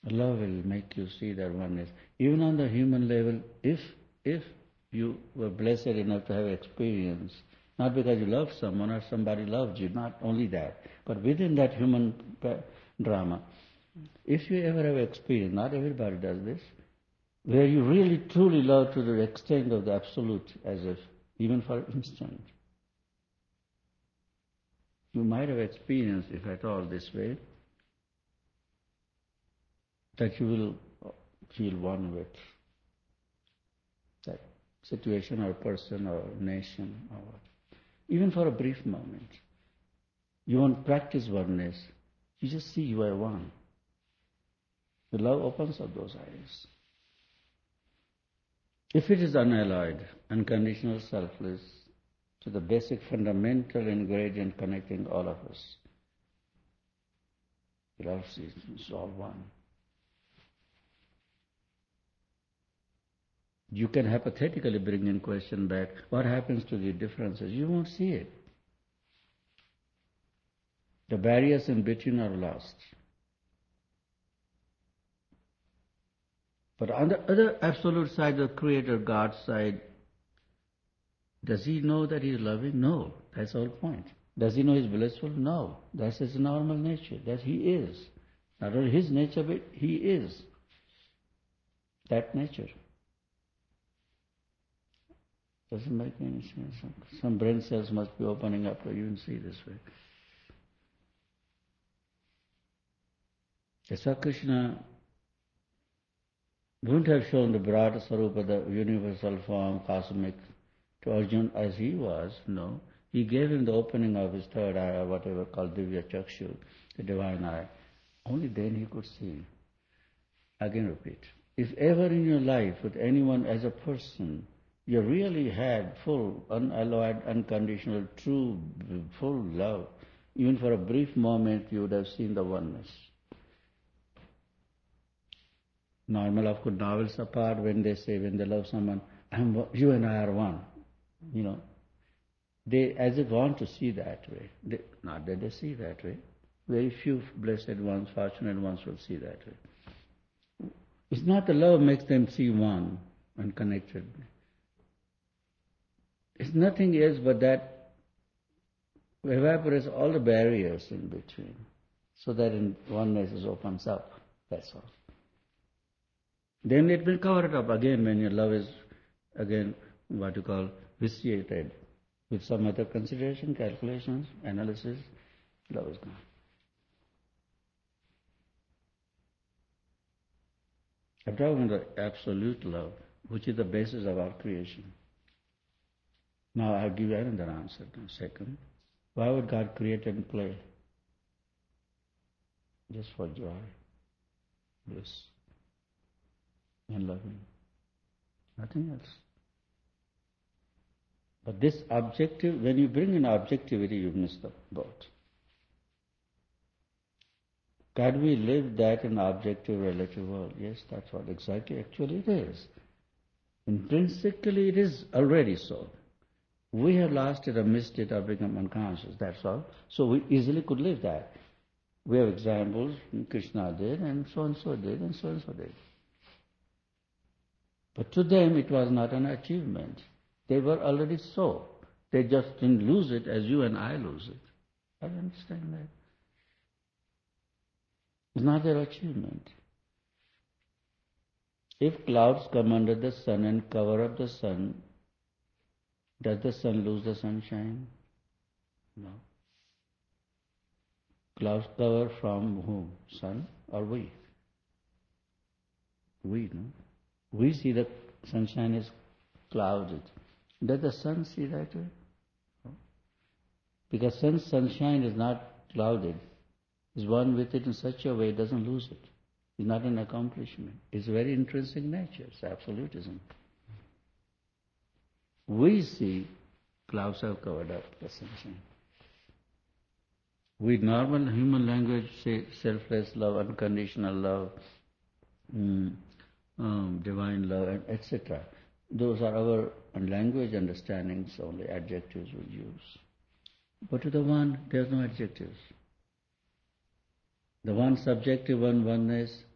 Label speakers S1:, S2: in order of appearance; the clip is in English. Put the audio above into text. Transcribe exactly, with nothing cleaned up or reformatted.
S1: Love will make you see that oneness. Even on the human level, if if you were blessed enough to have experience, not because you loved someone or somebody loved you, not only that, but within that human drama, if you ever have experience, not everybody does this, where you really truly love to the extent of the absolute, as if, even for an instant, you might have experienced, if at all, this way, that you will feel one with that situation or person or nation or what. Even for a brief moment. You won't practice oneness. You just see you are one. The love opens up those eyes. If it is unalloyed, unconditional, selfless, to the basic fundamental ingredient connecting all of us, love is all one. You can hypothetically bring in question back, what happens to the differences? You won't see it. The barriers in between are lost. But on the other absolute side, the Creator, God's side, does He know that He is loving? No. That's the whole point. Does He know He is blissful? No. That's His normal nature. That He is. Not only His nature, but He is that nature. Doesn't make any sense. Some brain cells must be opening up to even see this way. That's why Krishna wouldn't have shown the broad Sarupa, the universal form, cosmic, to Arjuna as he was. No. He gave him the opening of his third eye, or whatever called Divya Chakshu, the divine eye. Only then he could see. Again repeat. If ever in your life with anyone as a person, you really had full, unalloyed, unconditional, true, full love, even for a brief moment you would have seen the oneness. Normal, of course, novels apart, when they say, when they love someone, I'm, you and I are one. You know, they as if want to see that way. They, not that they see that way. Very few blessed ones, fortunate ones will see that way. It's not the love makes them see one and connected. It's nothing else but that evaporates all the barriers in between, so that in oneness opens up. That's all. Then it will cover it up again when your love is, again, what you call, vitiated with some other consideration, calculations, analysis, love is gone. I'm talking about absolute love, which is the basis of our creation. Now I'll give you another answer in a second. Why would God create and play? Just for joy, bliss, and loving. Nothing else. But this objective, when you bring in objectivity, you miss the boat. Can we live that in objective relative world? Yes, that's what exactly actually it is. Intrinsically it is already so. We have lost it or missed it or become unconscious, that's all. So we easily could live that. We have examples, Krishna did, and so-and-so did, and so-and-so did. But to them it was not an achievement. They were already so. They just didn't lose it as you and I lose it. I understand that. It's not their achievement. If clouds come under the sun and cover up the sun, does the sun lose the sunshine? No. Clouds cover from whom? Sun or we? We, no? We see the sunshine is clouded. Does the sun see that way? No. Because sun's sunshine is not clouded. Is one with it in such a way it doesn't lose it. It's not an accomplishment. It's very intrinsic nature. It's absolutism. We see clouds have covered up the sunshine. With normal human language say selfless love, unconditional love, mm, um, divine love, et cetera. Those are our language understandings, only adjectives we use. But to the one, there's no adjectives. The one subjective one, oneness,